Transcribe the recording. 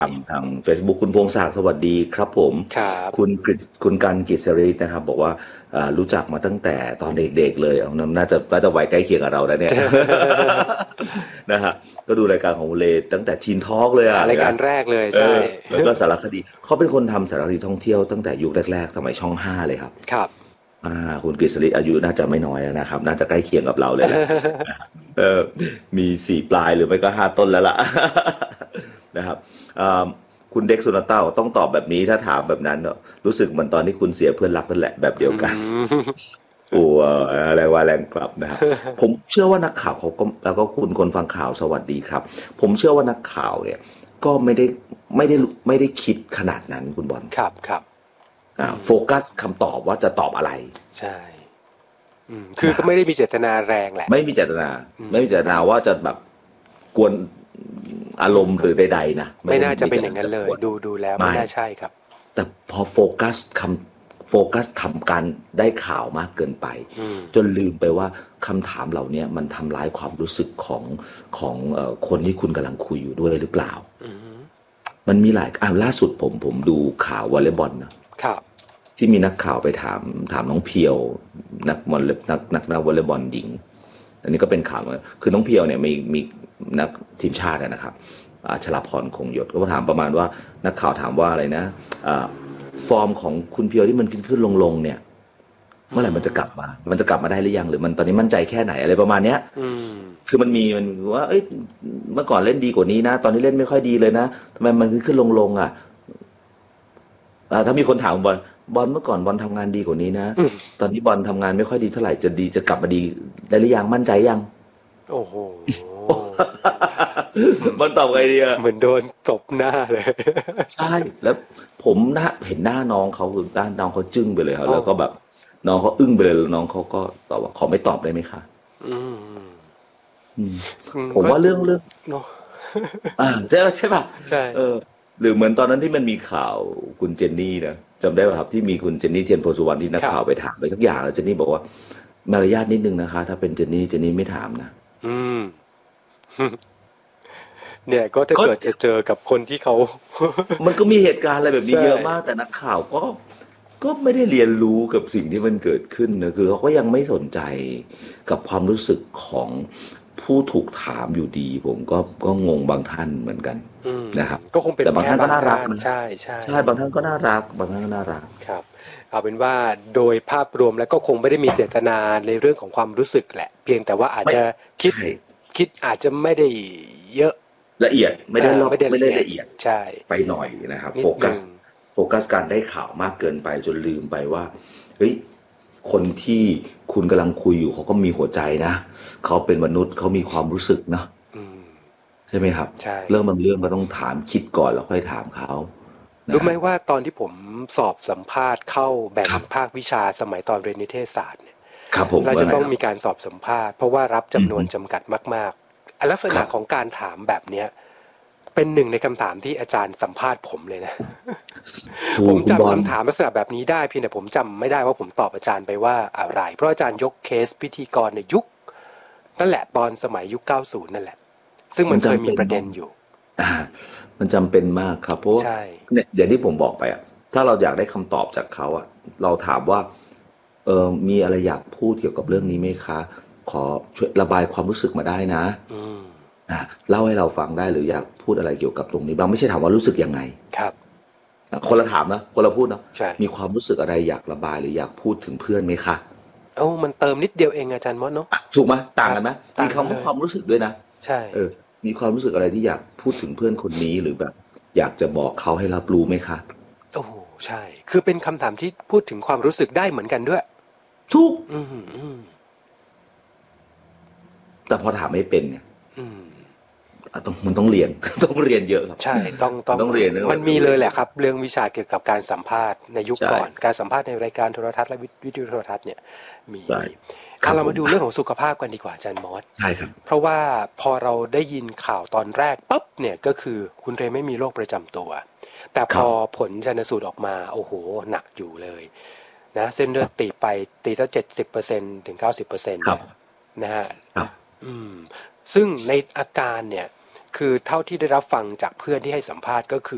ทาง Facebook คุณพงศักดิ์สวัสดีครับผมครับคุณกันกิษริศนะครับบอกว่ารู้จักมาตั้งแต่ตอนเด็กๆเลยเอาน่าจะวัยใกล้เคียงกับเราแล้วเนี่ยนะฮะก็ดูรายการของคุณเลตั้งแต่ทีนทอล์กเลยอ่ะรายการนะแรกเลยเอใช่อแล้วก็สารคดีเขาเป็นคนทำสารคดีท่องเที่ยวตั้งแต่ยุคแรกๆสมัยช่อง5เลยครับครับอ่าคุณกฤษริศอายุน่าจะไม่น้อยแล้วนะครับน่าจะใกล้เคียงกับเราเลยแหละ เออมี4 ปลายหรือไม่ก็5 ต้นแล้วล่ะนะครับอ่าคุณเด็กสุนเต้าต้องตอบแบบนี้ถ้าถามแบบนั้นเนอะรู้สึกเหมือนตอนที่คุณเสียเพื่อนรักนั่นแหละแบบเดียวอืกันมโอ้อะไรว่าแรงกลับนะครับผมเชื่อว่านักข่าวเขาก็แล้วก็คุณคนฟังข่าวสวัสดีครับผมเชื่อว่านักข่าวเนี่ยก็ไม่ได้คิดขนาดนั้นคุณบอลครับครับโฟกัสคำตอบว่าจะตอบอะไรใช่คือก็นะครับไม่ได้มีเจตนาแรงแหละไม่มีเจตนาไม่มีเจตนาว่าจะแบบกวนอารมณ์หรือใดๆนะไม่ไม่ได้น่าจะเป็นมีเจตนาอย่างนั้นเลยจะกวนดูแล้วไม่ไม่น่าใช่ครับแต่พอโฟกัสทำการได้ข่าวมากเกินไปอืมจนลืมไปว่าคำถามเหล่านี้มันทำร้ายความรู้สึกของคนที่คุณกำลังคุยอยู่ด้วยหรือเปล่าอืมมันมีหลายล่าสุดผมดูข่าววอลเลย์บอลนะครับที่มีนักข่าวไปถามน้องเพียวนักวอลเลย์บอลหญิง อันนี้ก็เป็นข่าวคือน้องเพียวเนี่ยมีนักทีมชาตินะครับชลาพรคงหยดก็ถามประมาณว่านักข่าวถามว่าอะไรนะฟอร์มของคุณเพียวที่มันขึ้นลงเนี่ยเมื่อไหร่มันจะกลับมามันจะกลับมาได้หรือยังหรือมันตอนนี้มั่นใจแค่ไหนอะไรประมาณเนี้ยอืมคือมันว่าเอ้ยเมื่อก่อนเล่นดีกว่านี้นะตอนนี้เล่นไม่ค่อยดีเลยนะทำไมมันขึ้นลงอ่ะถ้ามีคนถามบอลเมื่อก่อนบอลทำงานดีกว่านี้นะอืมตอนนี้บอลทำงานไม่ค่อยดีเท่าไหร่จะกลับมาดีได้หรือยังมั่นใจยังโอ้โหมันตอบไงดีอะเหมือนโดนตบหน้าเลยใช่แล้วผมเห็นหน้าน้องเขาคือด้านน้องเขาจึ้งไปเลยครับโอ้แล้วก็แบบน้องเขาอึ้งไปเลยแล้วน้องเขาก็ตอบว่าขอไม่ตอบได้ไหมคะอืมอืมผมก็ว่าเรื่องเนาะใช่ป่ะใช่เออหรือเหมือนตอนนั้นที่มันมีข่าวคุณเจนนี่นะจำได้ป่ะครับที่มีคุณเจนนี่เทียนโพสุวรรณที่นักครับข่าวไปถามไปทุกอย่างแล้วเจนนี่บอกว่ามารยาทนิดนึงนะคะถ้าเป็นเจนนี่ไม่ถามนะอืมเนี่ยก็ถ้าก็เกิดจะเจอกับคนที่เขามันก็มีเหตุการณ์อะไรแบบนี้ใช่เยอะมากแต่นักข่าวก็ไม่ได้เรียนรู้กับสิ่งที่มันเกิดขึ้นนะคือเขาก็ยังไม่สนใจกับความรู้สึกของผู้ถูกถามอยู่ดีผมก็งงบางท่านเหมือนกันอืมนะครับก็คงเป็นแต่บางแค่ท่านก็น่ารักบางท่านนะใช่ใช่ใช่บางท่านก็น่ารักบางท่านก็น่ารักครับเอาเป็นว่าโดยภาพรวมแล้วก็คงไม่ได้มีเจตนาในเรื่องของความรู้สึกแหละเพียงแต่ว่าอาจไม่จะคิดใช่คิดอาจจะไม่ได้เยอะละเอียดไม่ได้รอบไม่ได้ไม่ละเอียดได้ละเอียดใช่ไปหน่อยนะครับนิดนึงโฟกัสการได้ข่าวมากเกินไปจนลืมไปว่าเฮ้ย คนที่คุณกำลังคุยอยู่เขาก็มีหัวใจนะเขาเป็นมนุษย์เขามีความรู้สึกนะอืมใช่ไหมครับใช่เรื่องบางเรื่องก็ต้องถามคิดก่อนแล้วค่อยถามเขานะรู้ไหมฮะว่าตอนที่ผมสอบสัมภาษณ์เข้าแบ่งครับภาควิชาสมัยตอนเรียนนิเทศศาสตร์เนี่ยครับผมเราจะว่าไงครับต้องมีการสอบสัมภาษณ์เพราะว่ารับอืจำนวนมจำกัดมากๆลักษครับณะของการถามแบบเนี้ยเป็นหนึ่งในคำถามที่อาจารย์สัมภาษณ์ผมเลยนะถูผมกคุณบอลจำคำถามลักษณะแบบนี้ได้เพียงแต่ผมจำไม่ได้ว่าผมตอบอาจารย์ไปว่าอะไรเพราะอาจารย์ยกเคสพิธีกรในยุคนั่นแหละตอนสมัยยุค90นั่นแหละซึ่งมันเคยมีมันจำเป็นมากประเด็นอยู่อ่ามันจำเป็นมากครับเพราะว่าใช่เนี่ยอย่างที่ผมบอกไปอ่ะถ้าเราอยากได้คำตอบจากเขาอ่ะเราถามว่ามีอะไรอยากพูดเกี่ยวกับเรื่องนี้ไหมคะขอช่วยระบายความรู้สึกมาได้นะอืมอ่ะเล่าให้เราฟังได้หรืออยากพูดอะไรเกี่ยวกับตรงนี้บ้างไม่ใช่ถามว่ารู้สึกยังไงครับคนละถามนะคนละพูดเนาะใช่มีความรู้สึกอะไรอยากระบายหรืออยากพูดถึงเพื่อนไหมคะเอ้ามันเติมนิดเดียวเองอาจารย์มดเนาะถูกไหมครับต่างกันไหมมีต่างกันเลยคำว่าความรู้สึกด้วยนะใช่เออมีความรู้สึกอะไรที่อยากพูดถึงเพื่อนคนนี้หรือแบบอยากจะบอกเขาให้รับรู้ไหมคะโอ้โหใช่คือเป็นคำถามที่พูดถึงความรู้สึกได้เหมือนกันด้วยทุกอืมอืมแต่พอถามไม่เป็นเนี่ยอืมมันต้องเรียนต้องเรียนเยอะครับใช่ต้องมันต้องเรียนนะมันต้องเรียนเยอะมีเลยแหละครับเรื่องวิชาเกี่ยวกับการสัมภาษณ์ในยุคใช่ก่อนการสัมภาษณ์ในรายการโทรทัศน์และวิทยุโทรทัศน์เนี่ยมีใช่มีครับผมเรามาดูเรื่องของสุขภาพกันดีกว่าอาจารย์มอสใช่ครับเพราะว่าพอเราได้ยินข่าวตอนแรกปั๊บเนี่ยก็คือคุณเรย์ไม่มีโรคประจำตัวแต่พอครับผลชันสูตรออกมาโอ้โหหนักอยู่เลยนะเส้นเลือดตีบไปตีตั้ง70%ถึง90% ครับเนี่ยนะฮะครับอืมซึ่งในอาการเนี่ยคือเท่าที่ได้รับฟังจากเพื่อนที่ให้สัมภาษณ์ก็คือ